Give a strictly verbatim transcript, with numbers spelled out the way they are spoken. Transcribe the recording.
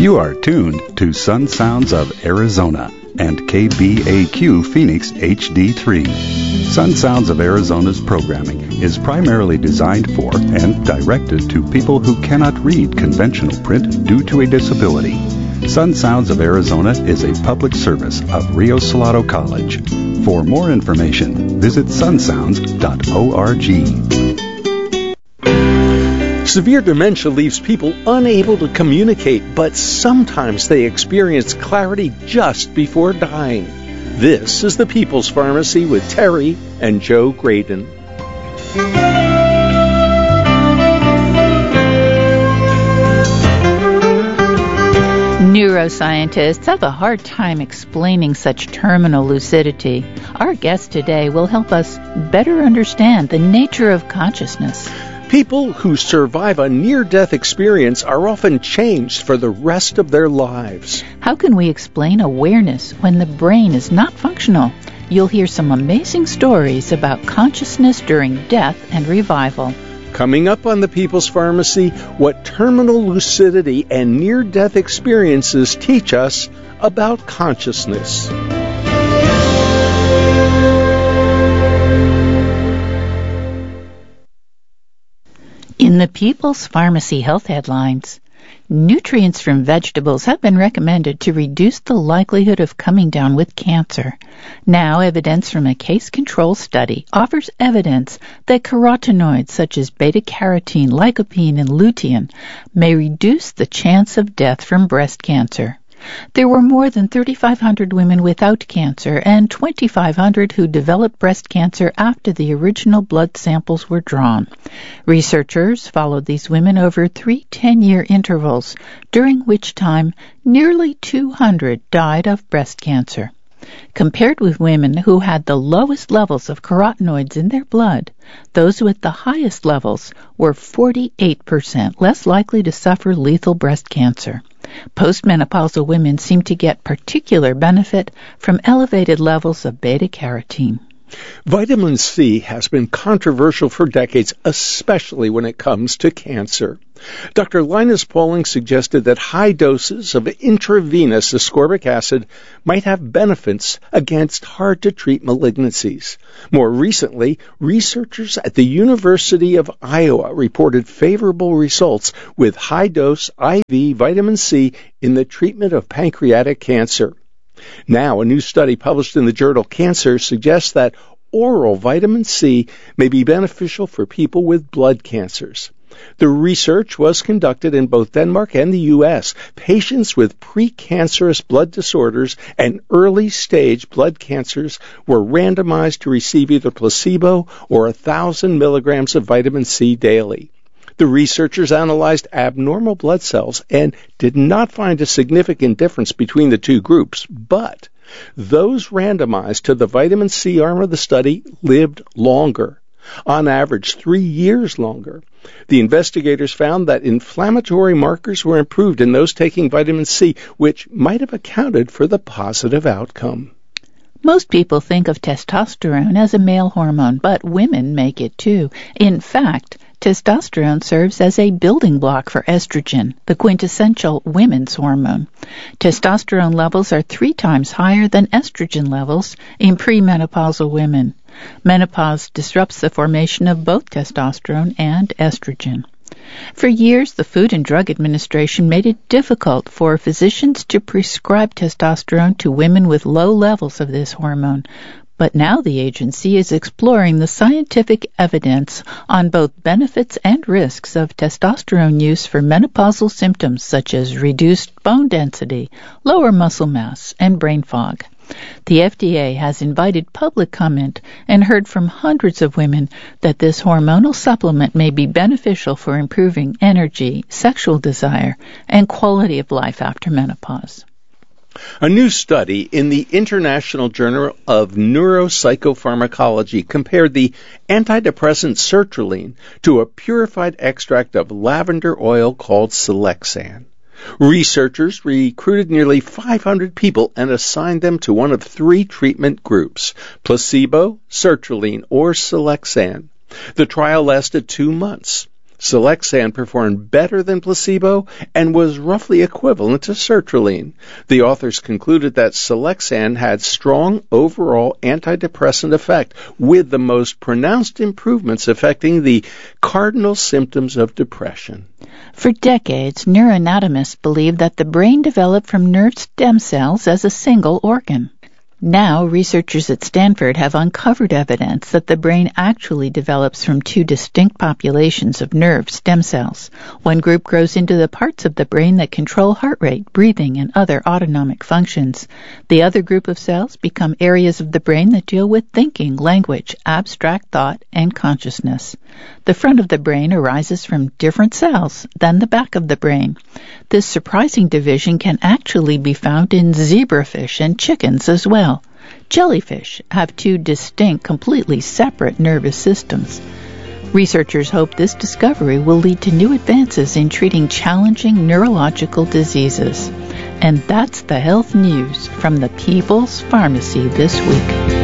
You are tuned to Sun Sounds of Arizona and K B A Q Phoenix H D three. Sun Sounds of Arizona's programming is primarily designed for and directed to people who cannot read conventional print due to a disability. Sun Sounds of Arizona is a public service of Rio Salado College. For more information, visit sun sounds dot org. Severe dementia leaves people unable to communicate, but sometimes they experience clarity just before dying. This is the People's Pharmacy with Terry and Joe Graydon. Neuroscientists have a hard time explaining such terminal lucidity. Our guest today will help us better understand the nature of consciousness. People who survive a near-death experience are often changed for the rest of their lives. How can we explain awareness when the brain is not functional? You'll hear some amazing stories about consciousness during death and revival. Coming up on the People's Pharmacy, what terminal lucidity and near-death experiences teach us about consciousness. In the People's Pharmacy Health Headlines, nutrients from vegetables have been recommended to reduce the likelihood of coming down with cancer. Now, evidence from a case-control study offers evidence that carotenoids such as beta-carotene, lycopene, and lutein may reduce the chance of death from breast cancer. There were more than thirty-five hundred women without cancer and twenty-five hundred who developed breast cancer after the original blood samples were drawn. Researchers followed these women over three ten-year intervals, during which time nearly two hundred died of breast cancer. Compared with women who had the lowest levels of carotenoids in their blood, those with the highest levels were forty-eight percent less likely to suffer lethal breast cancer. Postmenopausal women seem to get particular benefit from elevated levels of beta-carotene. Vitamin C has been controversial for decades, especially when it comes to cancer. Doctor Linus Pauling suggested that high doses of intravenous ascorbic acid might have benefits against hard-to-treat malignancies. More recently, researchers at the University of Iowa reported favorable results with high-dose I V vitamin C in the treatment of pancreatic cancer. Now, a new study published in the journal Cancer suggests that oral vitamin C may be beneficial for people with blood cancers. The research was conducted in both Denmark and the U S Patients with precancerous blood disorders and early-stage blood cancers were randomized to receive either placebo or one thousand milligrams of vitamin C daily. The researchers analyzed abnormal blood cells and did not find a significant difference between the two groups, but those randomized to the vitamin C arm of the study lived longer, on average three years longer. The investigators found that inflammatory markers were improved in those taking vitamin C, which might have accounted for the positive outcome. Most people think of testosterone as a male hormone, but women make it too. In fact, testosterone serves as a building block for estrogen, the quintessential women's hormone. Testosterone levels are three times higher than estrogen levels in premenopausal women. Menopause disrupts the formation of both testosterone and estrogen. For years, the Food and Drug Administration made it difficult for physicians to prescribe testosterone to women with low levels of this hormone. But now the agency is exploring the scientific evidence on both benefits and risks of testosterone use for menopausal symptoms such as reduced bone density, lower muscle mass, and brain fog. The F D A has invited public comment and heard from hundreds of women that this hormonal supplement may be beneficial for improving energy, sexual desire, and quality of life after menopause. A new study in the International Journal of Neuropsychopharmacology compared the antidepressant sertraline to a purified extract of lavender oil called Selexan. Researchers recruited nearly five hundred people and assigned them to one of three treatment groups, placebo, sertraline, or Selexan. The trial lasted two months. Selexan performed better than placebo and was roughly equivalent to sertraline. The authors concluded that Selexan had strong overall antidepressant effect, with the most pronounced improvements affecting the cardinal symptoms of depression. For decades, neuroanatomists believed that the brain developed from nerve stem cells as a single organ. Now, researchers at Stanford have uncovered evidence that the brain actually develops from two distinct populations of nerve stem cells. One group grows into the parts of the brain that control heart rate, breathing, and other autonomic functions. The other group of cells become areas of the brain that deal with thinking, language, abstract thought, and consciousness. The front of the brain arises from different cells than the back of the brain. This surprising division can actually be found in zebrafish and chickens as well. Jellyfish have two distinct, completely separate nervous systems. Researchers hope this discovery will lead to new advances in treating challenging neurological diseases. And that's the health news from the People's Pharmacy this week.